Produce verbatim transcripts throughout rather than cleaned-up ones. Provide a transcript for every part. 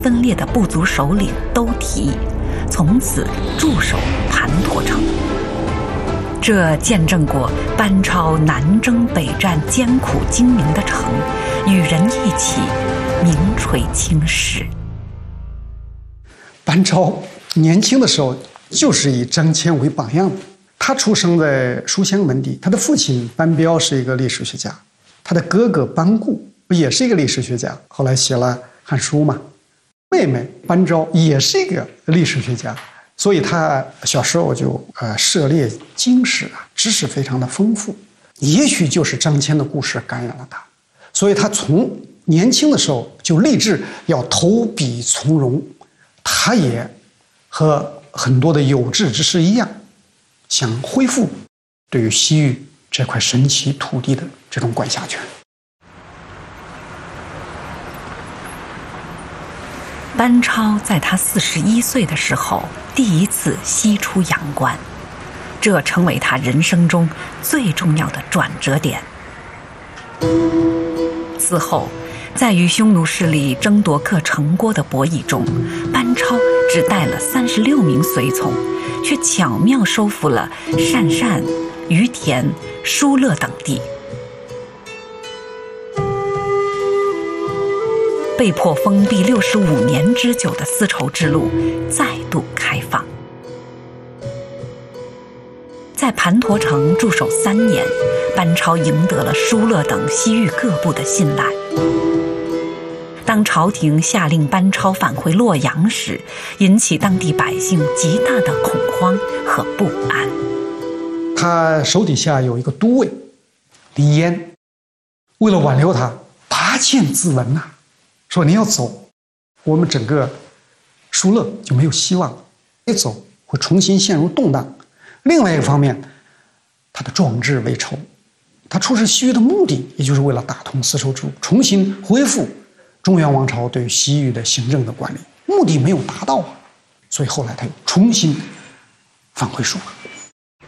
分裂的部族首领都提议从此驻守盘陀城。这见证过班超南征北战艰苦精明的城，与人一起名垂青史。 班超年轻的时候就是以张骞为榜样的。他出生在书香门第，他的父亲班彪是一个历史学家，他的哥哥班固也是一个历史学家，后来写了《汉书》嘛。妹妹班昭也是一个历史学家，所以他小时候就呃涉猎经史啊，知识非常的丰富。也许就是张骞的故事感染了他，所以他从年轻的时候就立志要投笔从戎。他也和很多的有志之士一样，想恢复对于西域这块神奇土地的这种管辖权。 班超在他四十一岁的时候第一次西出阳关，这成为他人生中最重要的转折点。此后在与匈奴势力争夺各城郭的博弈中，班超只带了三十六名随从，却巧妙收复了鄯善、于田、疏勒等地。被迫封闭六十五年之久的丝绸之路再度开放。在盘陀城驻守三年，班超赢得了疏勒等西域各部的信赖。当朝廷下令班超返回洛阳时，引起当地百姓极大的恐慌和不安。 他手底下有一个都尉李嫣，为了挽留他，拔剑自刎呐、啊，说你要走，我们整个疏勒就没有希望了，一走会重新陷入动荡。另外一个方面，他的壮志未酬，他出使西域的目的也就是为了打通丝绸之路，重新恢复中原王朝对西域的行政的管理，目的没有达到啊，所以后来他又重新返回疏勒。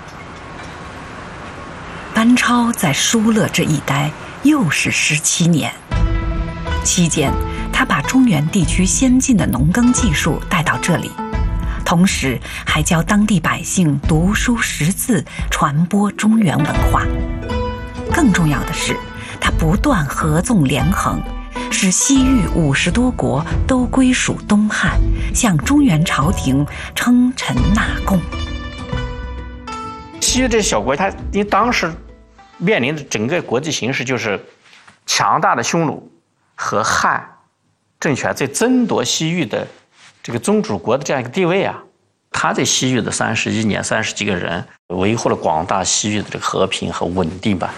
班超在疏勒这一待又是十七年，期间他把中原地区先进的农耕技术带到这里，同时还教当地百姓读书识字，传播中原文化。更重要的是，他不断合纵连横，使西域五十多国都归属东汉，向中原朝廷称臣纳贡。 西域这小国，它因为当时面临的整个国际形势就是强大的匈奴和汉政权在争夺西域的这个宗主国的这样一个地位啊。他在西域的三十一年，三十几个人，维护了广大西域的这个和平和稳定吧。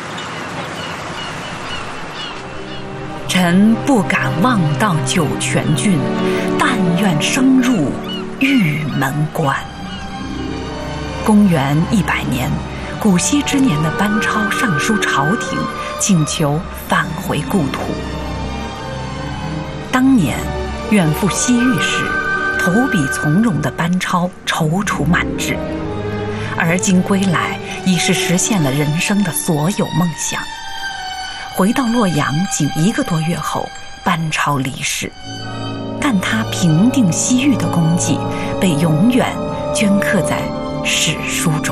臣不敢妄到酒泉郡，但愿升入玉门关。公元一百年，古稀之年的班超上书朝廷，请求返回故土。当年远赴西域时，投笔从戎的班超踌躇满志，而今归来，已是实现了人生的所有梦想。回到洛阳仅一个多月后，班超离世，但他平定西域的功绩被永远镌刻在史书中。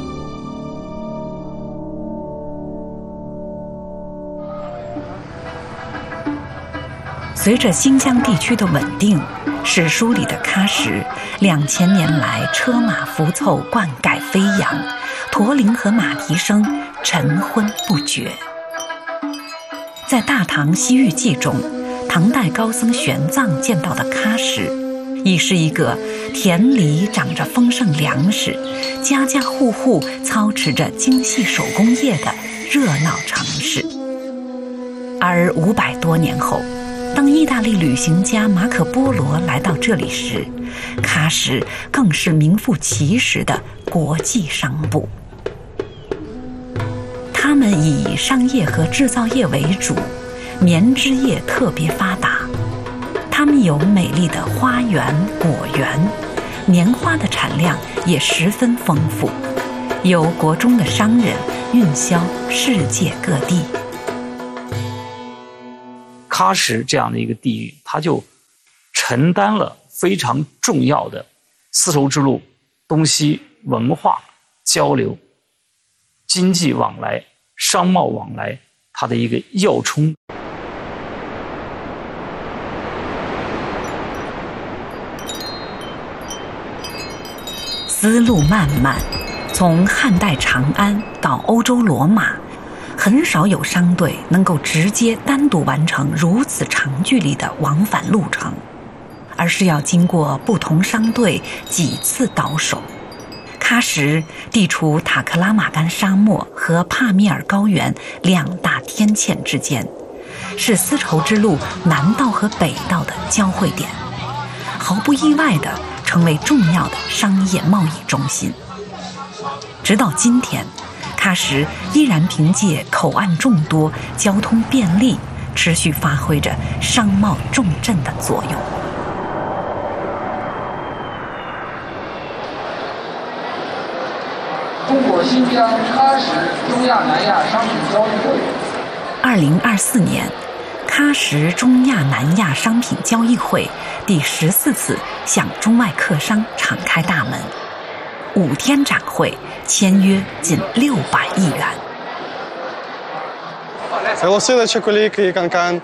随着新疆地区的稳定，史书里的喀什两千年来车马浮凑，灌溉飞扬，驼铃和马蹄声晨昏不绝。在《大唐西域记》中，唐代高僧玄奘见到的喀什，已是一个田里长着丰盛粮食，家家户户操持着精细手工业的热闹城市。而五百多年后，当意大利旅行家马可波罗来到这里时，喀什更是名副其实的国际商埠。他们以商业和制造业为主，棉织业特别发达。他们有美丽的花园果园，棉花的产量也十分丰富，由国中的商人运销世界各地。 喀什这样的一个地域，它就承担了非常重要的丝绸之路东西文化交流、经济往来、商贸往来它的一个要冲。 丝路漫漫，从汉代长安到欧洲罗马，很少有商队能够直接单独完成如此长距离的往返路程，而是要经过不同商队几次倒手。喀什地处塔克拉玛干沙漠和帕米尔高原两大天堑之间，是丝绸之路南道和北道的交汇点，毫不意外地成为重要的商业贸易中心。直到今天，喀什依然凭借口岸众多、交通便利，持续发挥着商贸重镇的作用。 中国新疆喀什中亚南亚商品交易会。 二零二四年，喀什中亚南亚商品交易会第十四次向中外客商敞开大门，五天展会签约近六百亿元。 Elosida Çikolik可以看看，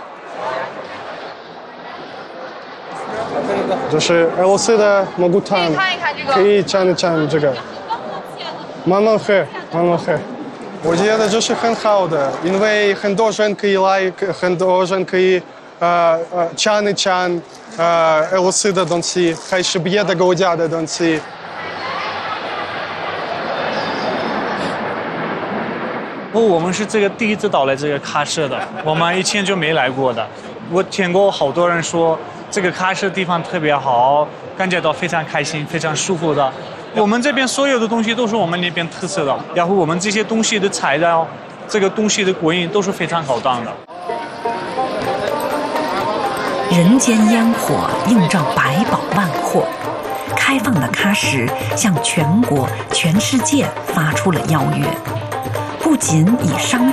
就是 Elosida Mogutan， 可以尝一尝这个。慢慢喝，慢慢喝。我觉得这是很好的，因为很多人可以来，很多人可以呃呃尝一尝呃俄罗斯的东西，还是别的国家的东西。 不，我们是这个第一次到来这个喀什的，我们以前就没来过的。我听过好多人说这个喀什地方特别好，感觉到非常开心、非常舒服的。我们这边所有的东西都是我们那边特色的，然后我们这些东西的材料，这个东西的工艺都是非常高档的。 人间烟火映照百宝万货，开放的喀什向全国、全世界发出了邀约，不仅以商